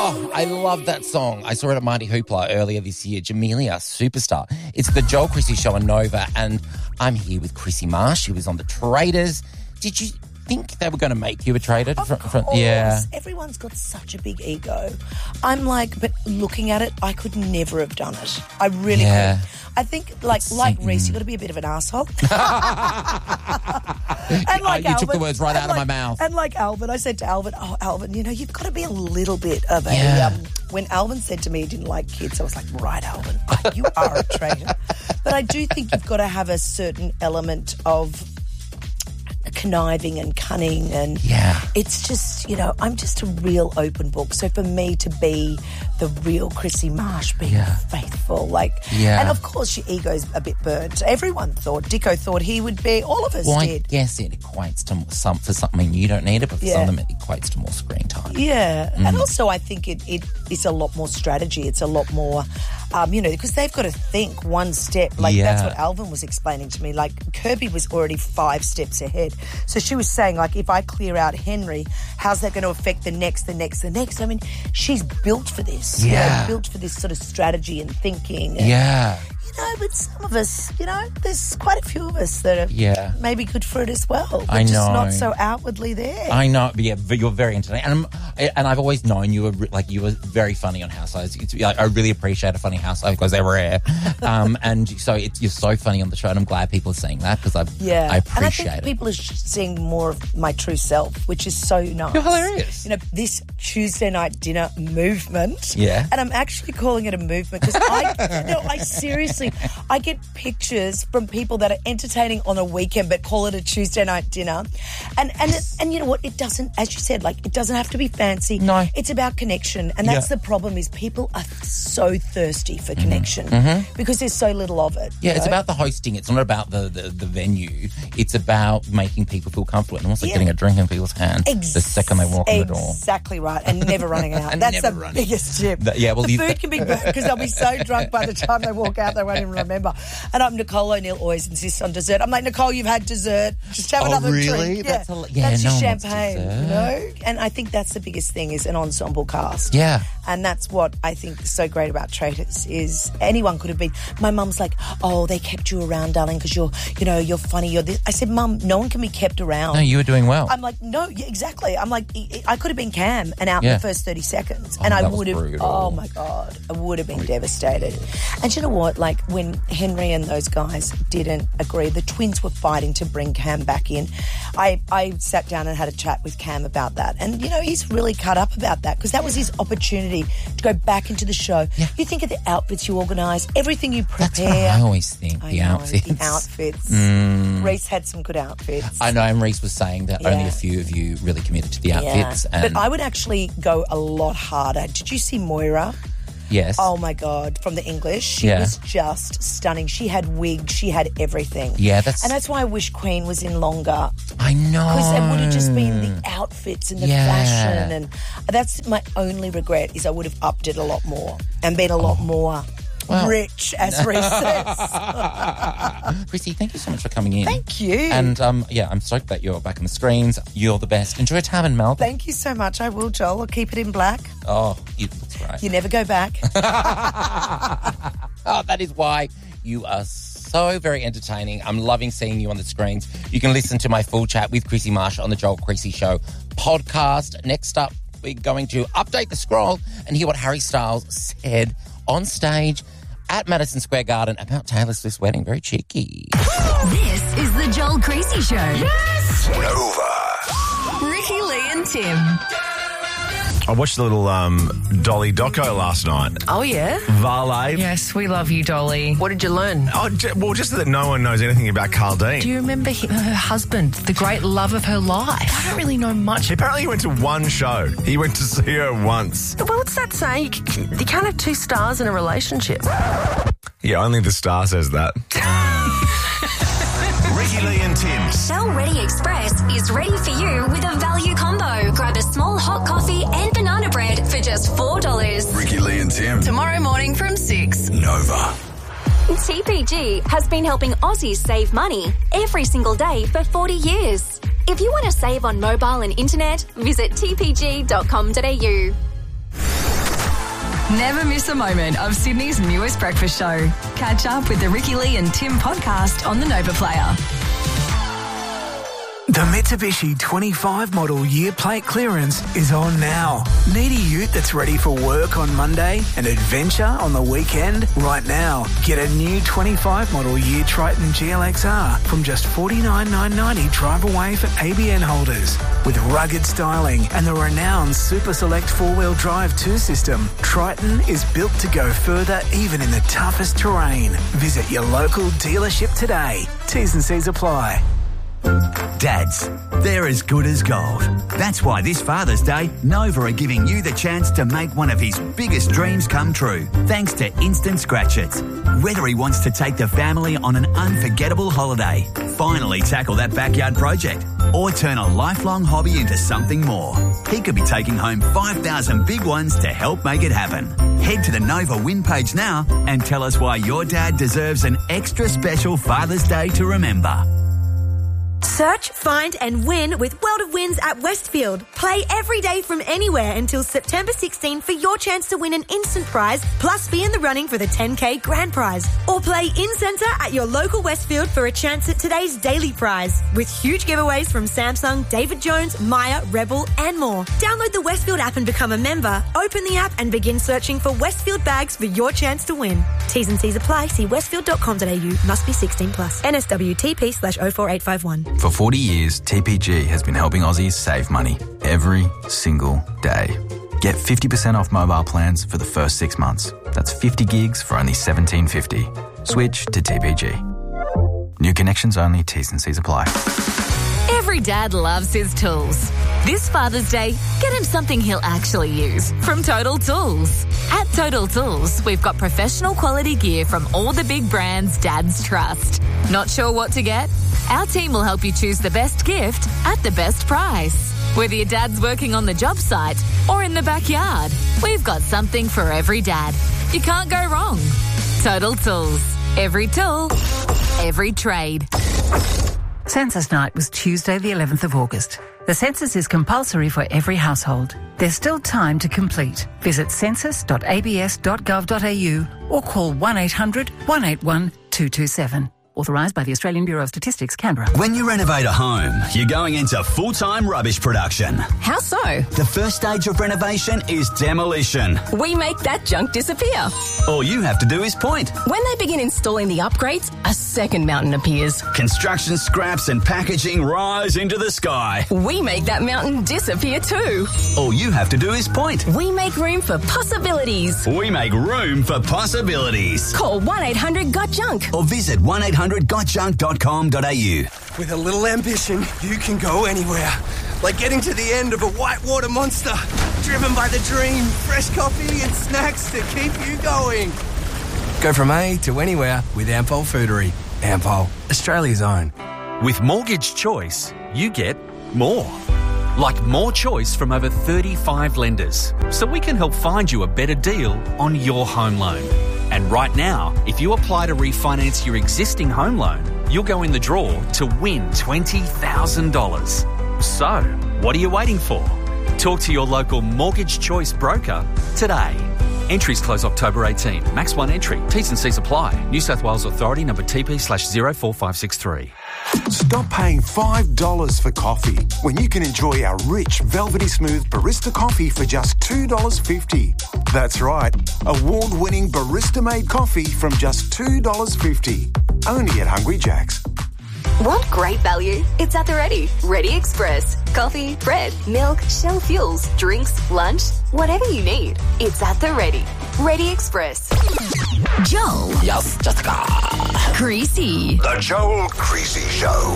Oh, I love that song. I saw it at Mighty Hoopla earlier this year. Jamelia, superstar. It's the Joel Chrissy Show on Nova, and I'm here with Chrissy Marsh. She was on The Traitors. Did you think they were going to make you a traitor? Of course. Yeah. Everyone's got such a big ego. I'm like, but looking at it, I could never have done it. I really couldn't. I think, like Reese, you've got to be a bit of an asshole. And like you Alvin, took the words right out of my mouth. And like Alvin, I said to Alvin, Alvin, you've got to be a little bit of a... when Alvin said to me he didn't like kids, I was like, right, Alvin, you are a traitor. But I do think you've got to have a certain element of conniving and cunning, and it's just, I'm just a real open book. So for me to be the real Chrissy Marsh, being faithful, and of course your ego's a bit burnt. Everyone thought, Dicko thought he would be, all of us did. I guess it equates to for something you don't need it, but for some of them it equates to more screen time. Yeah, and also I think it's a lot more strategy. It's a lot more, because they've got to think one step. That's what Alvin was explaining to me. Like, Kirby was already 5 steps ahead. So she was saying, like, if I clear out Henry, how's that going to affect the next? I mean, she's built for this. Built for this sort of strategy and thinking. And, but some of us, there's quite a few of us that are maybe good for it as well. But just not so outwardly there. I know, but you're very entertaining. And I've always known you were very funny on Housewives. I really appreciate a funny housewife because they're rare. And so you're so funny on the show, and I'm glad people are seeing that because I appreciate and I think it. people are seeing more of my true self, which is so nice. You're hilarious. This Tuesday night dinner movement. Yeah. And I'm actually calling it a movement because I seriously, I get pictures from people that are entertaining on a weekend but call it a Tuesday night dinner. And you know what? It doesn't, as you said, it doesn't have to be fancy. No. It's about connection. And that's the problem, is people are so thirsty for connection because there's so little of it. Yeah, it's about the hosting. It's not about the venue. It's about making people feel comfortable and also getting a drink in people's hand the second they walk in the door. Exactly right. And never running out. That's the biggest tip. The food can be burnt because they'll be so drunk by the time they walk out they won't even remember. And Nicole O'Neill always insists on dessert. I'm like, Nicole, you've had dessert. Just have another drink. That's your champagne, And I think that's the biggest thing, is an ensemble cast. Yeah. And that's what I think is so great about Traitors, is anyone could have been. My mum's like, they kept you around, darling, because you're funny. You're this. I said, Mum, no one can be kept around. No, you were doing well. I'm like, no, exactly. I'm like, I could have been Cam and out in the first 30 seconds. And I would have, oh my God, I would have been devastated. And you know what? Like, when Henry and those guys didn't agree, the twins were fighting to bring Cam back in. I sat down and had a chat with Cam about that. And, he's really cut up about that because that was his opportunity to go back into the show. Yeah. You think of the outfits you organise, everything you prepare. That's what I always think, the outfits. Reese had some good outfits. I know, and Reese was saying that only a few of you really committed to the outfits. But I would actually go a lot harder. Did you see Moira? Yes. Oh, my God. From the English. She was just stunning. She had wigs. She had everything. Yeah, And that's why I wish Queen was in longer. I know. Because it would have just been the outfits and the fashion. And that's my only regret, is I would have upped it a lot more and been a lot more rich, as Reese says. Chrissy, thank you so much for coming in. Thank you. And, I'm stoked that you're back on the screens. You're the best. Enjoy time in Melbourne. Thank you so much. I will, Joel. I'll keep it in black. Oh, it looks great. You never go back. That is why you are so very entertaining. I'm loving seeing you on the screens. You can listen to my full chat with Chrissy Marsh on the Joel Chrissy Show podcast. Next up, we're going to update the scroll and hear what Harry Styles said on stage at Madison Square Garden about Taylor Swift's wedding. Very cheeky. This is the Joel Creasy Show. Yes! Nova. Ricky, Lee and Tim. I watched the little Dolly doco last night. Oh, yeah? Valet. Yes, we love you, Dolly. What did you learn? Just that no one knows anything about Carl Dean. Do you remember her husband, the great love of her life? I don't really know much. Apparently he went to one show. He went to see her once. Well, what's that saying? You can't have 2 stars in a relationship. Yeah, only the star says that. Ricky, Lee and Tim. Shell Ready Express is ready for you with a value combo. Grab a small hot coffee and banana bread for just $4. Ricky, Lee and Tim. Tomorrow morning from 6. Nova. TPG has been helping Aussies save money every single day for 40 years. If you want to save on mobile and internet, visit tpg.com.au. Never miss a moment of Sydney's newest breakfast show. Catch up with the Ricky Lee and Tim podcast on the Nova Player. The Mitsubishi 25 model year plate clearance is on now. Need a ute that's ready for work on Monday and adventure on the weekend? Right now, get a new 25 model year Triton GLXR from just $49,990 drive away for ABN holders. With rugged styling and the renowned Super Select 4-wheel drive 2 system, Triton is built to go further even in the toughest terrain. Visit your local dealership today. T's and C's apply. Dads, they're as good as gold. That's why this Father's Day, Nova are giving you the chance to make one of his biggest dreams come true, thanks to Instant Scratch-Its. Whether he wants to take the family on an unforgettable holiday, finally tackle that backyard project, or turn a lifelong hobby into something more, he could be taking home 5,000 big ones to help make it happen. Head to the Nova Win page now and tell us why your dad deserves an extra special Father's Day to remember. Search, find and win with World of Wins at Westfield. Play every day from anywhere until September 16 for your chance to win an instant prize, plus be in the running for the 10K grand prize. Or play in-centre at your local Westfield for a chance at today's daily prize, with huge giveaways from Samsung, David Jones, Maya, Rebel and more. Download the Westfield app and become a member. Open the app and begin searching for Westfield bags for your chance to win. T's and C's apply. See westfield.com.au. Must be 16 plus. NSWTP/04851. For 40 years, TPG has been helping Aussies save money every single day. Get 50% off mobile plans for the first 6 months. That's 50 gigs for only $17.50. Switch to TPG. New connections only. T's and C's apply. Every dad loves his tools. This Father's Day, get him something he'll actually use from Total Tools. At Total Tools, we've got professional quality gear from all the big brands dads trust. Not sure what to get? Our team will help you choose the best gift at the best price. Whether your dad's working on the job site or in the backyard, we've got something for every dad. You can't go wrong. Total Tools. Every tool, every trade. Census night was Tuesday the 11th of August. The census is compulsory for every household. There's still time to complete. Visit census.abs.gov.au or call 1-800 181 227. Authorised by the Australian Bureau of Statistics, Canberra. When you renovate a home, you're going into full-time rubbish production. How so? The first stage of renovation is demolition. We make that junk disappear. All you have to do is point. When they begin installing the upgrades, a second mountain appears. Construction scraps and packaging rise into the sky. We make that mountain disappear too. All you have to do is point. We make room for possibilities. We make room for possibilities. Call 1-800-GOT-JUNK or visit 1-800-GOTJUNK.com.au. With a little ambition, you can go anywhere. Like getting to the end of a whitewater monster, driven by the dream, fresh coffee and snacks to keep you going. Go from A to anywhere with Ampol Foodery. Ampol, Australia's own. With Mortgage Choice, you get more. Like more choice from over 35 lenders, so we can help find you a better deal on your home loan. And right now, if you apply to refinance your existing home loan, you'll go in the draw to win $20,000. So, what are you waiting for? Talk to your local Mortgage Choice broker today. Entries close October 18. Max 1 entry. T's and C's apply. New South Wales Authority number TP/04563. Stop paying $5 for coffee when you can enjoy our rich, velvety smooth barista coffee for just $2.50. That's right, award-winning barista-made coffee from just $2.50. Only at Hungry Jack's. Want great value? It's at the Ready. Ready Express. Coffee, bread, milk, Shell fuels, drinks, lunch, whatever you need. It's at the Ready. Ready Express. Joel. Yes, Jessica. Creasy. The Joel Creasy Show.